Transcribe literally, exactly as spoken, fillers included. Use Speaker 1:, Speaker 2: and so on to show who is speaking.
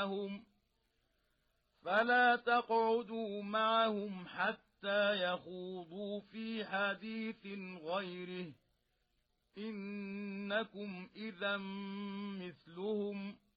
Speaker 1: فلا تقعدوا معهم حتى يخوضوا في حديث غيره إنكم إذا مثلهم